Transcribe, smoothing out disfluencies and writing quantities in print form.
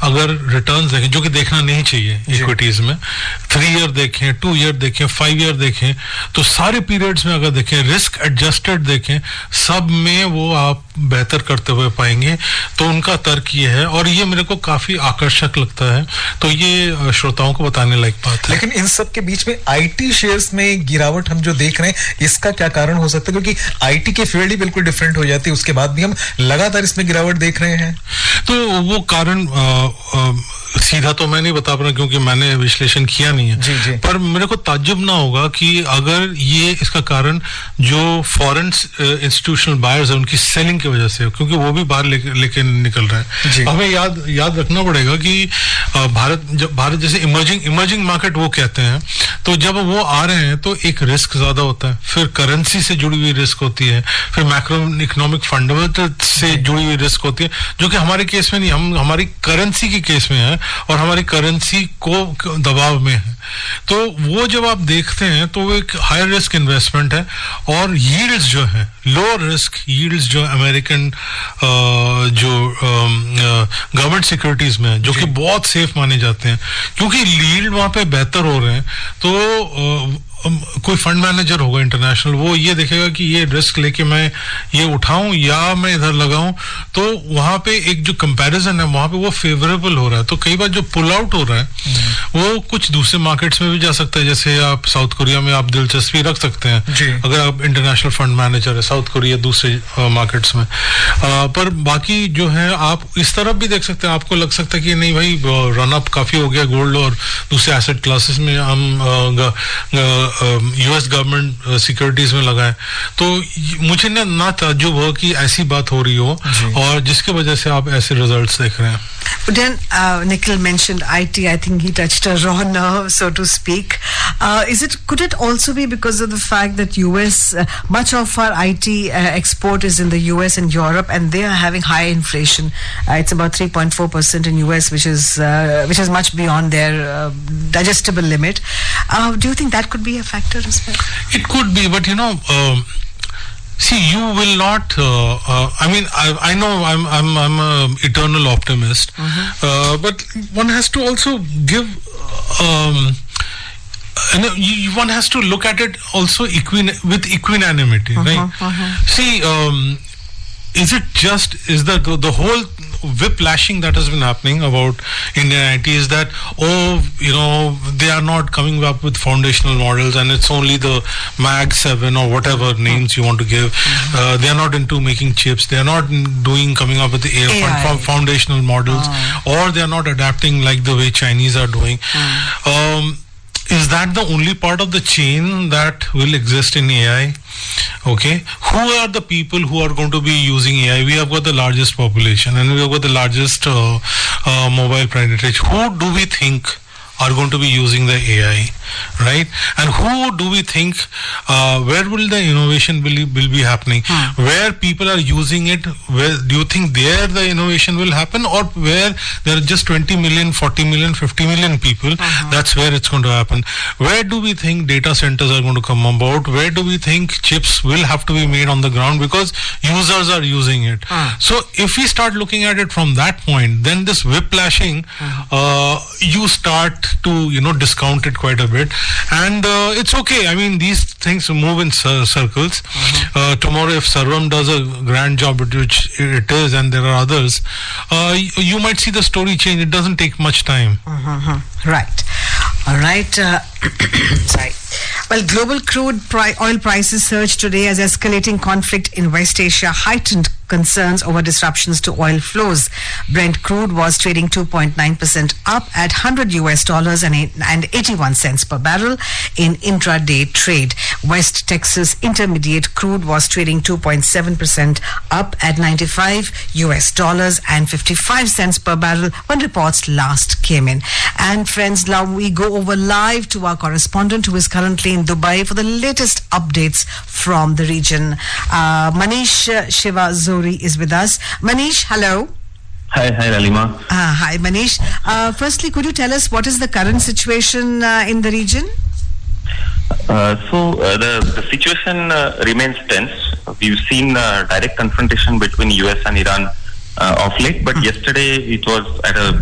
अगर रिटर्न्स देखें, जो कि देखना नहीं चाहिए इक्विटीज में, 3 ईयर देखें, 2 ईयर देखें, 5 ईयर देखें, तो सारे पीरियड्स में अगर देखें, रिस्क एडजस्टेड देखें, सब में वो आप बेहतर करते हुए पाएंगे. तो उनका तर्क ये है और ये मेरे को काफी आकर्षक लगता है. तो ये श्रोताओं को बताने लायक बात है. लेकिन इन सब के बीच में आईटी शेयर्स में गिरावट हम जो देख रहे हैं, इसका क्या कारण हो सकता है? क्योंकि आईटी की फील्ड ही बिल्कुल डिफरेंट हो जाती है, उसके बाद भी हम लगातार इसमें गिरावट देख रहे हैं. तो वो कारण सीधा तो मैं नहीं बता पा रहा क्योंकि मैंने विश्लेषण किया नहीं है. जी. पर मेरे को ताज्जुब ना होगा कि अगर ये इसका कारण जो फॉरेन इंस्टीट्यूशनल बायर्स है उनकी सेलिंग की वजह से, क्योंकि वो भी बाहर लेके निकल रहा है. हमें याद रखना पड़ेगा कि भारत जैसे इमर्जिंग मार्केट वो कहते हैं, तो जब वो आ रहे हैं तो एक रिस्क ज्यादा होता है, फिर करेंसी से जुड़ी हुई रिस्क होती है, फिर मैक्रो इकोनॉमिक फंडामेंटल से जुड़ी हुई रिस्क होती है, जो कि हमारे केस में नहीं, हम हमारी करेंसी के केस में है और हमारी करेंसी को दबाव में है. तो वो जब आप देखते हैं तो वो एक हाई रिस्क इन्वेस्टमेंट है. और यील्ड्स जो है, लो रिस्क यील्ड्स जो अमेरिकन जो गवर्नमेंट सिक्योरिटीज में है, जो कि बहुत सेफ माने जाते हैं, क्योंकि यील्ड वहां पे बेहतर हो रहे हैं, तो कोई फंड मैनेजर होगा इंटरनेशनल, वो ये देखेगा कि ये रिस्क लेके मैं ये उठाऊं या मैं इधर लगाऊं, तो वहां पे एक जो कंपैरिजन है वहां पे वो फेवरेबल हो रहा है. तो कई बार जो पुल आउट हो रहा है वो कुछ दूसरे मार्केट्स में भी जा सकता है. जैसे आप साउथ कोरिया में आप दिलचस्पी रख सकते हैं अगर आप इंटरनेशनल फंड मैनेजर है, साउथ कोरिया दूसरे मार्केट्स में. पर बाकी जो है आप इस तरफ भी देख सकते हैं. आपको लग सकता है कि नहीं भाई रन अप काफी हो गया गोल्ड और दूसरे एसेट क्लासेस में हम यूएस गवर्नमेंट सिक्योरिटीज में लगाए. तो मुझे ना ताज्जुब हो कि ऐसी बात हो रही हो और जिसकी वजह से आप ऐसे रिजल्ट्स देख रहे हैं. But then Nikhil mentioned IT. I think he touched a raw nerve, so to speak. Could it also be because of the fact that US, much of our IT export is in the US and Europe, and they are having high inflation. It's about 3.4% in US, which is much beyond their digestible limit. Do you think that could be a factor as well? It could be, but see, you will not. I mean, I know I'm an eternal optimist, but one has to also give. One has to look at it also with equanimity, right? See, is the whole whiplashing that has been happening about Indian IT is that they are not coming up with foundational models and it's only the Mag 7 or whatever names you want to give. They are not into making chips. They are not coming up with the foundational models, or they are not adapting like the way Chinese are doing. Is that the only part of the chain that will exist in AI? Okay, who are the people who are going to be using AI? We have got the largest population and we have got the largest mobile penetration. Who do we think are going to be using the AI, right? And who do we think, where will the innovation will be happening? Where people are using it, where do you think there the innovation will happen, or where there are just 20 million, 40 million, 50 million people, that's where it's going to happen? Where do we think data centers are going to come about? Where do we think chips will have to be made on the ground because users are using it? So if we start looking at it from that point, then this whiplashing, you start to discount it quite a bit, and it's okay. I mean, these things move in circles. Tomorrow if Sarvam does a grand job, which it is, and there are others, you might see the story change. It doesn't take much time. Right. All right. Sorry. Well, global crude oil prices surged today as escalating conflict in West Asia heightened concerns over disruptions to oil flows. Brent crude was trading 2.9% up at $100 and 81 cents per barrel in intraday trade. West Texas Intermediate crude was trading 2.7% up at $95 and 55 cents per barrel when reports last came in. And friends, now we go over live to our correspondent who is currently in Dubai for the latest updates from the region. Manish Shivazuri is with us. Manish, hello. Hi, Lalima. Hi, Manish. Firstly, could you tell us what is the current situation in the region? The situation remains tense. We've seen direct confrontation between US and Iran of late, but yesterday it was at a